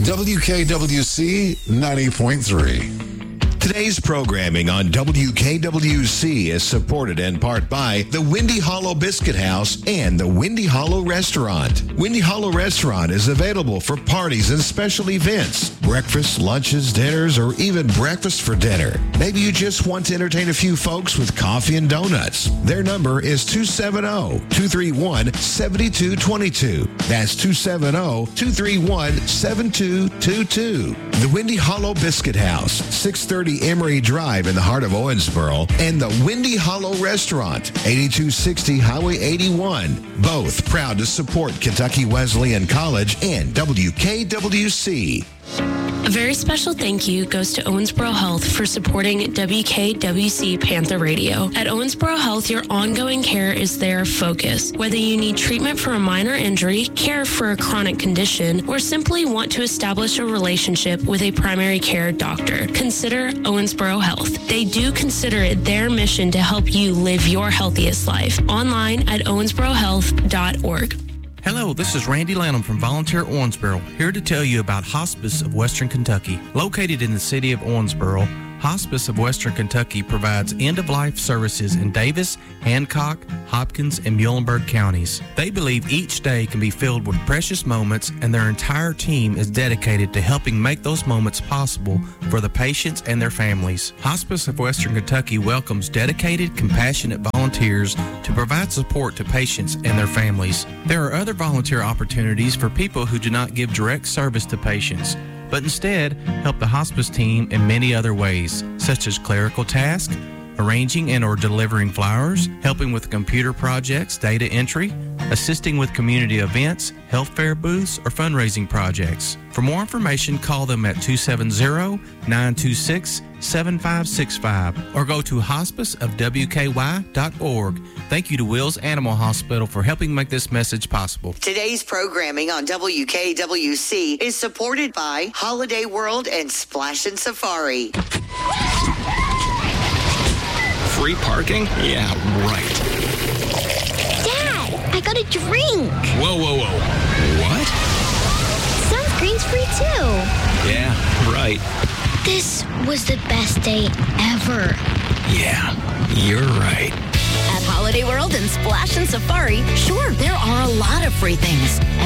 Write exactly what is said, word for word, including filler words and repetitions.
W K W C ninety point three. Today's programming on W K W C is supported in part by the Windy Hollow Biscuit House and the Windy Hollow Restaurant. Windy Hollow Restaurant is available for parties and special events, breakfast, lunches, dinners, or even breakfast for dinner. Maybe you just want to entertain a few folks with coffee and donuts. Their number is two seven zero, two three one, seven two two two. That's two seven zero, two three one, seven two two two. The Windy Hollow Biscuit House, six thirty Emory Drive in the heart of Owensboro, and the Windy Hollow Restaurant, eighty-two sixty Highway eighty-one. Both proud to support Kentucky Wesleyan College and W K W C. A very special thank you goes to Owensboro Health for supporting W K W C Panther Radio. At Owensboro Health, your ongoing care is their focus. Whether you need treatment for a minor injury, care for a chronic condition, or simply want to establish a relationship with a primary care doctor, consider Owensboro Health. They do consider it their mission to help you live your healthiest life. Online at owensboro health dot org. Hello, this is Randy Lanham from Volunteer Owensboro, here to tell you about Hospice of Western Kentucky. Located in the city of Owensboro, Hospice of Western Kentucky provides end-of-life services in Davis, Hancock, Hopkins, and Muhlenberg counties. They believe each day can be filled with precious moments, and their entire team is dedicated to helping make those moments possible for the patients and their families. Hospice of Western Kentucky welcomes dedicated, compassionate volunteers to provide support to patients and their families. There are other volunteer opportunities for people who do not give direct service to patients, but instead help the hospice team in many other ways, such as clerical tasks, arranging and or delivering flowers, helping with computer projects, data entry, assisting with community events, health fair booths, or fundraising projects. For more information, call them at two seven zero, nine two six, seven five six five or go to hospice of w k y dot org. Thank you to Will's Animal Hospital for helping make this message possible. Today's programming on W K W C is supported by Holiday World and Splash and Safari. Free parking? Yeah, right. Dad, I got a drink. Whoa, whoa, whoa. What? Sunscreen's free too. Yeah, right. This was the best day ever. Yeah, you're right. At Holiday World and Splash and Safari, sure, there are a lot of free things.